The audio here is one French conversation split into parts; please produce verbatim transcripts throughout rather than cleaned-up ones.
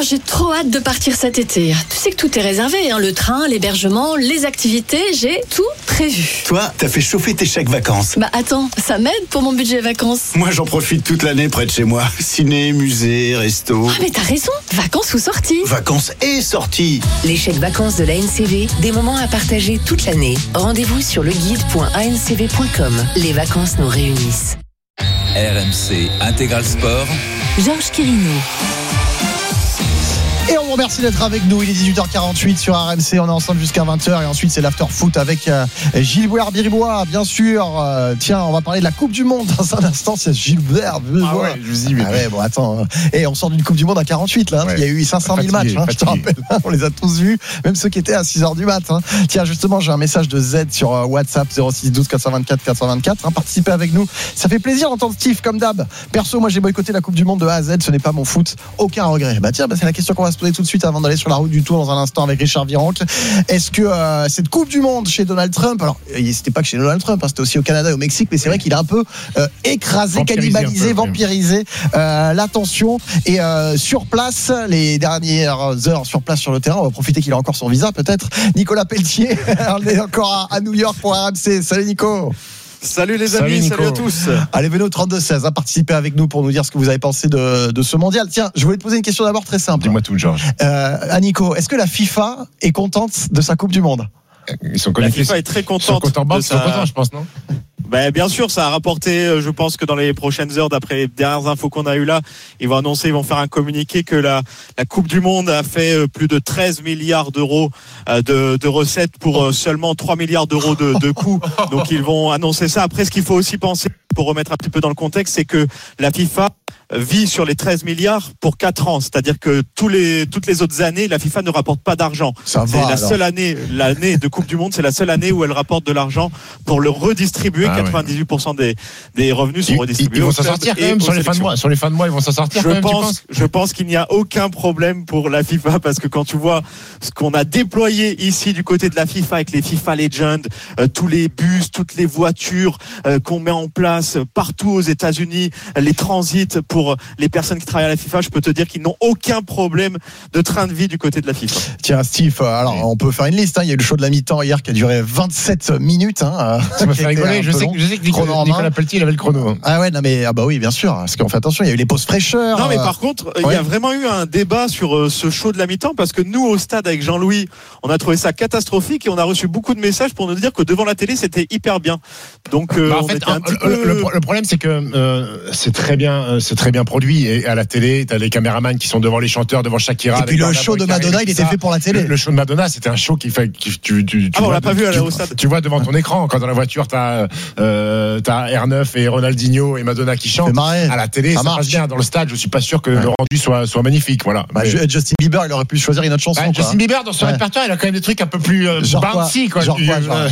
j'ai trop hâte de partir cet été. Tu sais que tout est réservé, hein, le train, l'hébergement, les activités, j'ai tout prévu. Toi, t'as fait chauffer tes chèques vacances. Bah attends, ça m'aide pour mon budget vacances. Moi, j'en profite toute l'année près de chez moi. Ciné, musée, resto. Ah mais t'as raison, vacances ou sorties. Vacances et sorties. Les chèques vacances de l'A N C V, des moments à partager toute l'année. Rendez-vous sur leguide point a n c v point com. Les vacances nous réunissent. R M C Intégral Sport. Georges Quirino. Et on vous remercie d'être avec nous. Il est dix-huit heures quarante-huit sur R M C. On est ensemble jusqu'à vingt heures. Et ensuite, c'est l'after foot avec euh, Gilbert Biribois, bien sûr. Euh, tiens, on va parler de la Coupe du Monde dans un instant. C'est Gilbert Biribois. Ah ouais, je vous dis, mais. Ah ouais, bon, attends. Et on sort d'une Coupe du Monde à quarante-huit, là. Ouais. Il y a eu cinq cent mille matchs, hein, je te rappelle. On les a tous vus, même ceux qui étaient à six heures du mat. Hein. Tiens, justement, j'ai un message de Z sur euh, WhatsApp zéro six douze quatre cent vingt-quatre quatre cent vingt-quatre. Hein, participez avec nous. Ça fait plaisir d'entendre Steve, comme d'hab. Perso, moi, j'ai boycotté la Coupe du Monde de A à Z. Ce n'est pas mon foot. Aucun regret. Bah, tiens, bah, c'est la question qu'on va se poser tout de suite avant d'aller sur la route du Tour dans un instant avec Richard Virenque. Est-ce que euh, cette Coupe du Monde chez Donald Trump, alors c'était pas que chez Donald Trump, hein, c'était aussi au Canada et au Mexique, mais c'est vrai qu'il a un peu euh, écrasé, vampirisé cannibalisé, peu, vampirisé euh, l'attention. Et euh, sur place, les dernières heures sur place sur le terrain, on va profiter qu'il a encore son visa peut-être. Nicolas Pelletier, on est encore à, à New York pour R M C. Salut Nico. Salut les salut amis, Nico. Salut à tous. Allez, venez au trente-deux seize, hein, participez avec nous pour nous dire ce que vous avez pensé de, de ce mondial. Tiens, je voulais te poser une question d'abord très simple. Dis-moi tout, Georges. Euh, à Nico, est-ce que la FIFA est contente de sa Coupe du Monde ? Ils sont La FIFA est très contente. Ils sont contents, de ils sont sa... contents, je pense, non ? Ben, bien sûr, ça a rapporté, je pense que dans les prochaines heures, d'après les dernières infos qu'on a eues là, ils vont annoncer, ils vont faire un communiqué que la, la Coupe du Monde a fait plus de treize milliards d'euros de, de recettes pour seulement trois milliards d'euros de, de coûts. Donc ils vont annoncer ça. Après, ce qu'il faut aussi penser, pour remettre un petit peu dans le contexte, c'est que la FIFA vit sur les treize milliards pour quatre ans. C'est-à-dire que tous les, toutes les autres années, la FIFA ne rapporte pas d'argent. Ça c'est va, la alors. seule année, l'année de Coupe du Monde, c'est la seule année où elle rapporte de l'argent pour le redistribuer. Ah quatre-vingt-dix-huit pour cent des, des revenus sont ils, redistribués. ils vont s'en sortir quand même sur les fins de mois. Sur les fins de mois, ils vont s'en sortir je quand même, pense, tu penses ? je pense qu'il n'y a aucun problème pour la FIFA parce que quand tu vois ce qu'on a déployé ici du côté de la FIFA avec les FIFA Legends, euh, tous les bus, toutes les voitures euh, qu'on met en place partout aux États-Unis, les transits pour les personnes qui travaillent à la FIFA, je peux te dire qu'ils n'ont aucun problème de train de vie du côté de la FIFA. Tiens, Steve, alors on peut faire une liste. Hein. Il y a eu le show de la mi-temps hier qui a duré vingt-sept minutes. Hein, ça m'a fait rigoler. Je sais, que, je sais que Nicolas, Nicolas Pelletier, il avait le chrono. Ah ouais, non mais ah bah oui, bien sûr. Parce qu'on fait attention, il y a eu les pauses fraîcheurs. Non, mais par contre, ouais. il y a vraiment eu un débat sur euh, ce show de la mi-temps parce que nous, au stade avec Jean-Louis, on a trouvé ça catastrophique et on a reçu beaucoup de messages pour nous dire que devant la télé, c'était hyper bien. Donc, euh, bah, en on fait, était un un, petit le, peu... le, le problème, c'est que euh, c'est très bien, c'est très bien produit. Et à la télé, t'as les caméramans qui sont devant les chanteurs, devant Shakira. Et puis le show de Madonna, il était fait pour la télé. Le, le show de Madonna, c'était un show qui fait, qui, tu, tu, tu, ah, vois, on l'a pas tu, vu tu, au stade. Tu vois devant ton écran, quand dans la voiture, t'as, euh, t'as R neuf et Ronaldinho et Madonna qui chantent. À la télé, ça, ça passe bien. Dans le stade, je suis pas sûr que ouais. le rendu soit, soit magnifique, voilà. Bah, mais... Justin Bieber, il aurait pu choisir une autre chanson. Bah, Justin Bieber, dans son ouais. répertoire, il a quand même des trucs un peu plus euh, bouncy, quoi. Genre quoi, genre.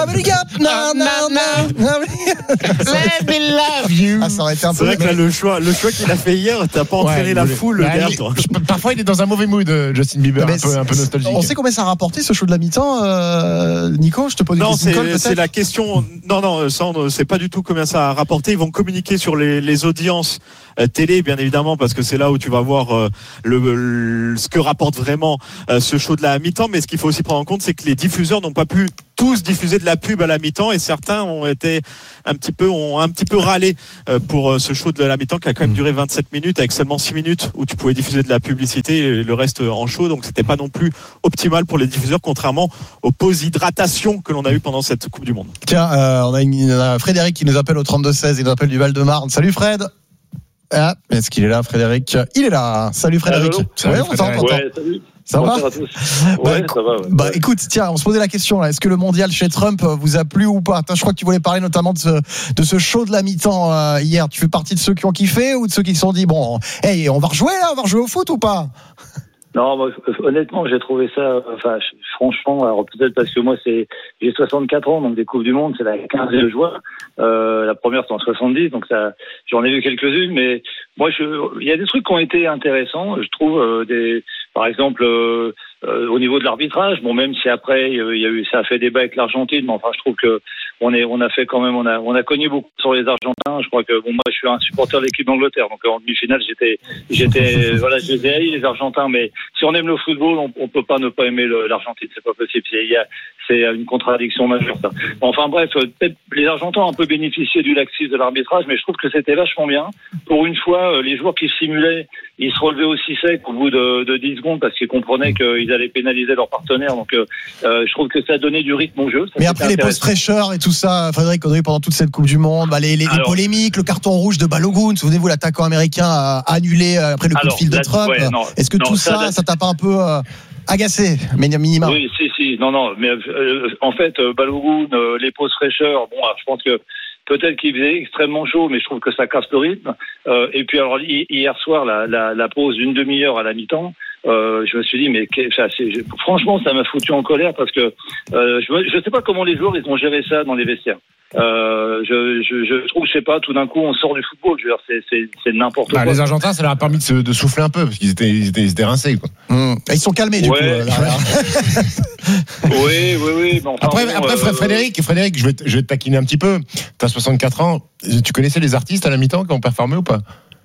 Let me love you. Ah, ça aurait été un peu. C'est vrai que là, le choix, le choix qu'il a fait hier, t'as pas entraîné ouais, la foule bah, derrière toi. Parfois, il est dans un mauvais mood, Justin Bieber, un peu, un peu nostalgique. On sait combien ça a rapporté ce show de la mi-temps, euh, Nico. Je te pose une question. Non, c'est, c'est la question. Non, non, ça, c'est pas du tout combien ça a rapporté. Ils vont communiquer sur les, les audiences euh, télé, bien évidemment, parce que c'est là où tu vas voir euh, le, le, ce que rapporte vraiment euh, ce show de la mi-temps. Mais ce qu'il faut aussi prendre en compte, c'est que les diffuseurs n'ont pas pu tous diffuser de la pub à la mi-temps et certains ont été un petit peu ont un petit peu râlé euh, pour euh, ce show de la mi-temps qui a quand même duré vingt-sept minutes avec seulement six minutes où tu pouvais diffuser de la publicité et le reste en show, donc c'était pas non plus optimal pour les diffuseurs contrairement aux pauses hydratation que l'on a eu pendant cette Coupe du Monde. Tiens, euh, on a une, euh, Frédéric qui nous appelle au trente-deux seize, il nous appelle du Val-de-Marne. Salut Fred. Ah, est-ce qu'il est là, Frédéric? Il est là. Salut Frédéric. Salut, ouais, on t'entend, on t'entend. Ouais, salut. Ça va à tous. Ouais, bah, ça va. Ouais. Bah écoute, tiens, on se posait la question là. Est-ce que le mondial chez Trump vous a plu ou pas? Je crois que tu voulais parler notamment de ce, de ce show de la mi-temps euh, hier. Tu fais partie de ceux qui ont kiffé ou de ceux qui se sont dit bon, hey, on va rejouer là, on va rejouer au foot ou pas? Non, moi, honnêtement, j'ai trouvé ça, enfin, franchement, alors peut-être parce que moi, c'est, j'ai soixante-quatre ans, donc des Coupes du Monde, c'est la quinzième joie. Euh, la première, c'est en soixante-dix, donc ça, j'en ai vu quelques-unes, mais moi, je, il y a des trucs qui ont été intéressants, je trouve, euh, des, par exemple, euh, euh, au niveau de l'arbitrage, bon, même si après, il y a eu, ça a fait débat avec l'Argentine, mais enfin, je trouve que, on est, on a fait quand même, on a, on a cogné beaucoup sur les Argentins. Je crois que bon, moi, je suis un supporter de l'équipe d'Angleterre, donc en demi-finale, j'étais, j'étais, voilà, je les ai haïs les Argentins. Mais si on aime le football, on, on peut pas ne pas aimer le, l'Argentine, c'est pas possible. C'est, il y a, c'est une contradiction majeure, ça. Enfin bref, peut-être les Argentins ont un peu bénéficié du laxisme de l'arbitrage, mais je trouve que c'était vachement bien. Pour une fois, les joueurs qui simulaient, ils se relevaient aussi sec au bout de, de dix secondes parce qu'ils comprenaient qu'ils allaient pénaliser leur partenaire. Donc, euh, je trouve que ça donnait du rythme au jeu. Ça, mais après les postes fraîcheurs et tout ça, Frédéric, on a eu pendant toute cette Coupe du Monde, bah, les, les, alors, les polémiques, le carton rouge de Balogun, souvenez-vous, l'attaquant américain a annulé après le coup alors, de fil de Trump. Ouais, non, Est-ce que non, tout ça, ça, ça t'a pas un peu euh, agacé, minimum? Oui, si, si. Non, non. Mais euh, en fait, euh, Balogun, euh, les postes fraîcheurs, bon, je pense que peut-être qu'il faisait extrêmement chaud, mais je trouve que ça casse le rythme. Euh, et puis alors hier soir, la, la, la pause d'une demi-heure à la mi-temps, euh, je me suis dit, mais ça, c'est, franchement, ça m'a foutu en colère parce que euh, je ne sais pas comment les joueurs ils ont géré ça dans les vestiaires. Euh, je, je, je trouve, je sais pas, tout d'un coup, on sort du football. Je veux dire, c'est, c'est, c'est n'importe bah, quoi. Les Argentins, ça leur a permis de, se, de souffler un peu parce qu'ils étaient, ils étaient, ils étaient rincés, quoi. Mmh. Ils sont calmés, du ouais. coup. Là, là. oui, oui, oui. Mais enfin, après, bon, après euh, Frédéric, Frédéric, je vais, te, je vais te taquiner un petit peu. T'as soixante-quatre ans. Tu connaissais les artistes à la mi-temps qui ont performé ou pas?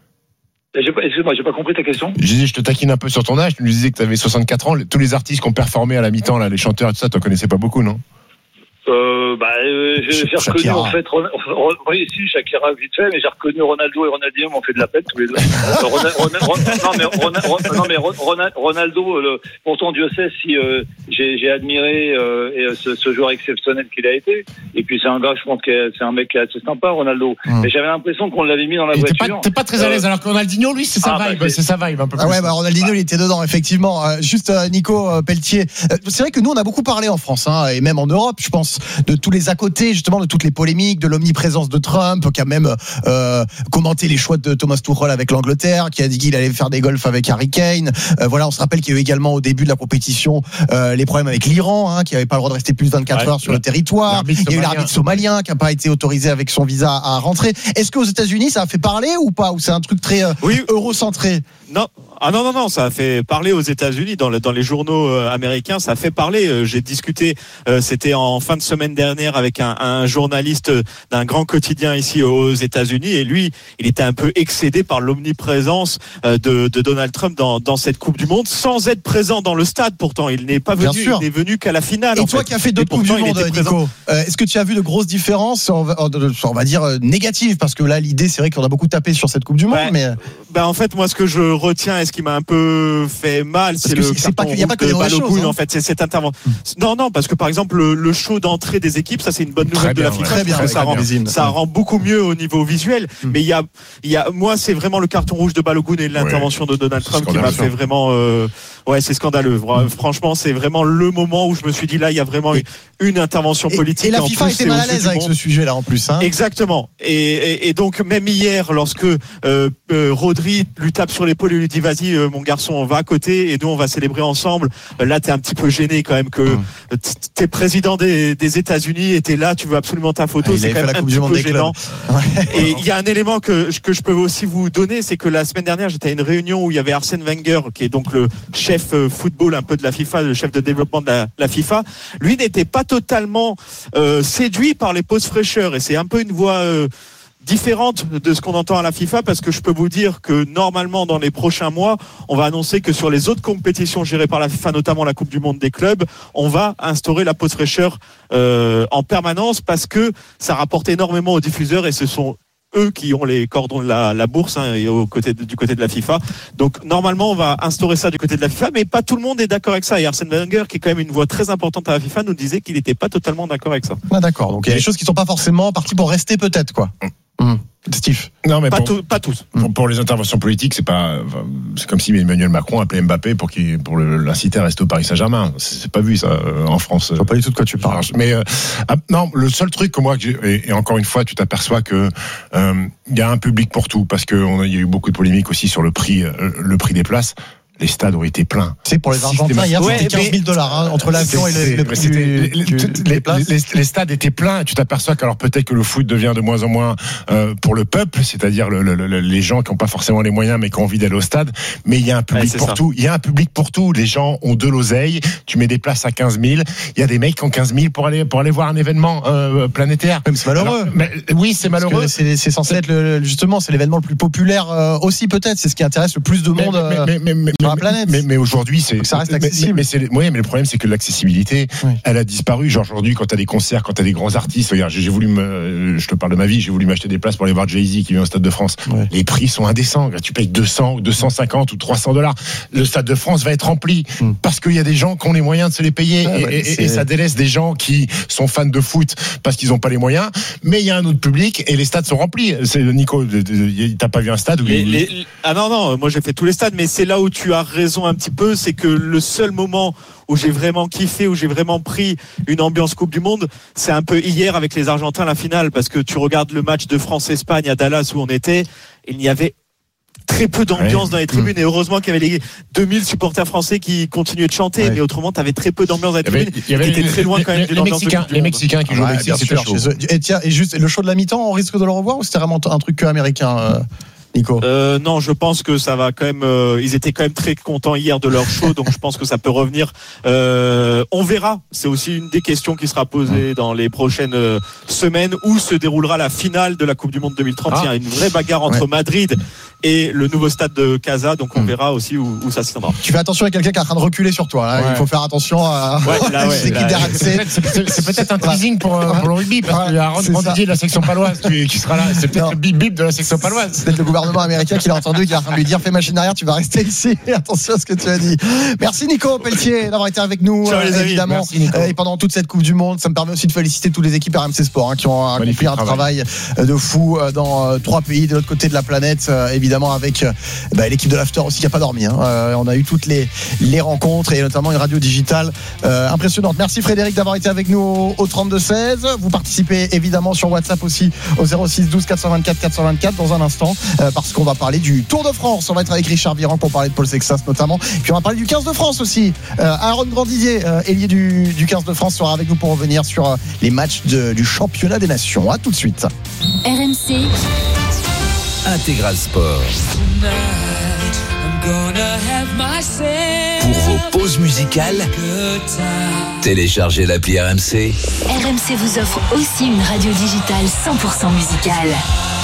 J'ai pas, excuse-moi, j'ai pas compris ta question. Je disais, je te taquine un peu sur ton âge. Tu nous disais que tu avais soixante-quatre ans. Tous les artistes qui ont performé à la mi-temps, là, les chanteurs et tout ça, tu en connaissais pas beaucoup, non? Euh, bah, euh, j'ai, j'ai reconnu en fait, oui, si, Shakira vite fait, mais j'ai reconnu Ronaldo et Ronaldinho m'ont fait de la peine tous les deux. euh, Ronald, Ronald, Ronald, non mais, Ronald, non, mais Ronald, Ronaldo, le, pourtant Dieu sait si euh, j'ai, j'ai admiré euh, et, ce, ce joueur exceptionnel qu'il a été. Et puis c'est un gars, je pense que c'est un mec qui est assez sympa, Ronaldo. Hum. Mais j'avais l'impression qu'on l'avait mis dans la et voiture. T'es pas, t'es pas très à l'aise, euh, alors que Ronaldinho, lui, c'est sa ah, vibe, bah, c'est... c'est sa vibe un peu plus. Ah ouais, bah Ronaldinho, il était dedans, effectivement. Euh, juste euh, Nico euh, Pelletier. Euh, c'est vrai que nous, on a beaucoup parlé en France, hein, et même en Europe, je pense, de tous les à côté justement de toutes les polémiques, de l'omniprésence de Trump, qui a même euh, commenté les choix de Thomas Tuchel avec l'Angleterre, qui a dit qu'il allait faire des golfs avec Harry Kane. Euh, voilà, on se rappelle qu'il y a eu également au début de la compétition euh, les problèmes avec l'Iran, hein, qui n'avait pas le droit de rester plus de vingt-quatre ouais, heures sur le territoire. Il y a eu l'arbitre somalien qui n'a pas été autorisé avec son visa à rentrer. Est-ce qu'aux États-Unis ça a fait parler ou pas, ou c'est un truc très euh, oui. eurocentré? Non. Ah non, non, non, ça a fait parler aux États-Unis, dans, le, dans les journaux euh, américains, ça a fait parler. Euh, j'ai discuté, euh, c'était en fin de semaine dernière avec un, un journaliste d'un grand quotidien ici aux États-Unis, et lui, il était un peu excédé par l'omniprésence euh, de, de Donald Trump dans, dans cette Coupe du Monde, sans être présent dans le stade pourtant. Il n'est pas venu, il n'est venu qu'à la finale. Et en toi fait. qui as fait d'autres Coupes du Monde, Nico, euh, est-ce que tu as vu de grosses différences, on va, on va dire négatives, parce que là, l'idée, c'est vrai qu'on a beaucoup tapé sur cette Coupe du Monde, ouais, mais... Ben, en fait, moi, ce que je retiens, et ce qui m'a un peu fait mal, parce c'est le c'est pas qu'il y a pas que des Balogun, hein. En fait, c'est cette intervention. Mmh. Non, non, parce que par exemple, le, le show d'entrée des équipes, ça c'est une bonne nouvelle bien, de la FIFA. Très bien, ça, très rend, bien. ça rend beaucoup mieux au niveau visuel. Mmh. Mais il y a, il y a, moi, c'est vraiment le carton rouge de Balogun et l'intervention ouais, de Donald Trump qui m'a fait vraiment. Euh, ouais, c'est scandaleux. Mmh. Franchement, c'est vraiment le moment où je me suis dit là, il y a vraiment et, une intervention politique. Et, et la FIFA plus, était mal à l'aise avec ce sujet-là en plus. Hein. Exactement. Et, et, et donc même hier, lorsque euh, euh, Rodri lui tape sur l'épaule et lui dit vas-y, euh, mon garçon, on va à côté et nous on va célébrer ensemble. Là, t'es un petit peu gêné quand même que mmh. t'es président des, des États-Unis et t'es là, tu veux absolument ta photo. Ah, c'est quand même un petit peu gênant. Et il y a un élément que que je peux aussi vous donner, c'est que la semaine dernière, j'étais à une réunion où il y avait Arsène Wenger, qui est donc le chef football un peu de la FIFA, le chef de développement de la, la FIFA. Lui n'était pas totalement euh, séduit par les pauses fraîcheurs et c'est un peu une voix euh, différente de ce qu'on entend à la FIFA, parce que je peux vous dire que normalement dans les prochains mois on va annoncer que sur les autres compétitions gérées par la FIFA, notamment la Coupe du Monde des clubs, on va instaurer la pause fraîcheur euh, en permanence, parce que ça rapporte énormément aux diffuseurs et ce sont eux qui ont les cordons de la, la bourse, hein, et au côté de, du côté de la FIFA. Donc normalement on va instaurer ça du côté de la FIFA, mais pas tout le monde est d'accord avec ça. Et Arsène Wenger, qui est quand même une voix très importante à la FIFA, nous disait qu'il n'était pas totalement d'accord avec ça. Ah, d'accord, donc il y a des choses qui ne sont pas forcément parties pour rester peut-être, quoi. Mmh. Steve. Non, mais pas, pour, tout, pas tous. Pour, pour les interventions politiques, c'est pas, c'est comme si Emmanuel Macron appelait Mbappé pour qu'il, pour le, l'inciter à rester au Paris Saint-Germain. C'est, c'est pas vu ça euh, en France. Je vois pas du tout de quoi tu parles. Mais euh, ah, non, le seul truc que moi, que et, et encore une fois, tu t'aperçois que il euh, y a un public pour tout, parce que on a, y a eu beaucoup de polémiques aussi sur le prix, euh, le prix des places. les stades ont été pleins. C'est pour les Argentins hier, ouais, c'était quinze mille dollars hein, entre l'avion et le, le prix du, les, du, les, les, les stades étaient pleins. Tu t'aperçois qu'alors peut-être que le foot devient de moins en moins euh, pour le peuple, c'est-à-dire le, le, le, les gens qui n'ont pas forcément les moyens mais qui ont envie d'aller au stade. Mais il y a un public ouais, pour ça. tout. Il y a un public pour tout. Les gens ont de l'oseille. Tu mets des places à quinze mille. Il y a des mecs qui ont quinze mille pour aller pour aller voir un événement euh, planétaire. Même c'est malheureux. Alors, mais, oui, c'est Parce malheureux. C'est, c'est censé être le, justement, c'est l'événement le plus populaire euh, aussi peut-être. C'est ce qui intéresse le plus de monde mais, mais, mais, mais, euh, sur la planète. Mais, mais aujourd'hui, c'est donc ça reste accessible. Mais, mais, c'est, oui, mais le problème, c'est que l'accessibilité, oui. elle a disparu. Genre aujourd'hui, quand t'as des concerts, quand t'as des grands artistes, regarde, j'ai, j'ai voulu me, je te parle de ma vie, j'ai voulu m'acheter des places pour aller voir Jay-Z qui vient au Stade de France. Ouais. Les prix sont indécents. Tu payes deux cents ou deux cent cinquante ou trois cents dollars. Le Stade de France va être rempli mm. parce qu'il y a des gens qui ont les moyens de se les payer ah, et, ouais, et, et ça délaisse des gens qui sont fans de foot parce qu'ils n'ont pas les moyens. Mais il y a un autre public et les stades sont remplis. C'est Nico, t'as pas vu un stade où les, il... les, ah non non, moi j'ai fait tous les stades, mais c'est là où tu as raison un petit peu, c'est que le seul moment où j'ai vraiment kiffé, où j'ai vraiment pris une ambiance Coupe du Monde, c'est un peu hier avec les Argentins la finale, parce que tu regardes le match de France-Espagne à Dallas où on était, il n'y avait très peu d'ambiance ouais. dans les tribunes et heureusement qu'il y avait les deux mille supporters français qui continuaient de chanter ouais. mais autrement tu avais très peu d'ambiance dans les tribunes il y avait, il y avait qui était très loin quand même les, les Mexicains, les Mexicains qui jouent ouais, au Mexique c'était chaud. Et tiens, et juste le show de la mi-temps on risque de le revoir ou c'était vraiment un truc américain euh... Nico. Euh, non, je pense que ça va quand même. Euh, ils étaient quand même très contents hier de leur show, donc je pense que ça peut revenir. Euh, on verra. C'est aussi une des questions qui sera posée dans les prochaines euh, semaines où se déroulera la finale de la Coupe du Monde deux mille trente. Ah. Il y a une vraie bagarre entre ouais. Madrid et le nouveau stade de Casa, donc on verra aussi où, où ça se tiendra. Tu fais attention à quelqu'un qui est en train de reculer sur toi. Là. Ouais. Il faut faire attention à ouais, là, ouais, l'équipe là, d'R M C. C'est, c'est, c'est peut-être un teasing pour, pour le rugby parce qu'il y a Aaron Grandidier de la section paloise qui, qui sera là. C'est peut-être non. le bip bip de la section paloise. C'est peut-être le gouvernement américain qui l'a entendu, qui est en train de lui dire fais machine arrière, tu vas rester ici. Attention à ce que tu as dit. Merci Nico Pelletier d'avoir été avec nous. Ciao, euh, évidemment. Merci, euh, et pendant toute cette Coupe du Monde, ça me permet aussi de féliciter toutes les équipes R M C Sport hein, qui ont accompli un travail de fou dans euh, trois pays de l'autre côté de la planète, euh, évidemment avec euh, bah, l'équipe de l'After aussi qui n'a pas dormi. Hein. Euh, on a eu toutes les, les rencontres et notamment une radio digitale euh, impressionnante. Merci Frédéric d'avoir été avec nous au, au trente-deux seize. Vous participez évidemment sur WhatsApp aussi au zéro six douze quatre cent vingt-quatre quatre cent vingt-quatre dans un instant euh, parce qu'on va parler du Tour de France. On va être avec Richard Viran pour parler de Paul Sexas notamment. Puis on va parler du quinze de France aussi. Euh, Aaron Grandidier, euh, ailier du, du quinze de France, sera avec nous pour revenir sur euh, les matchs de, du championnat des nations. À tout de suite. R M C Intégral Sport. Pour vos pauses musicales, téléchargez l'appli R M C. R M C vous offre aussi une radio digitale cent pour cent musicale.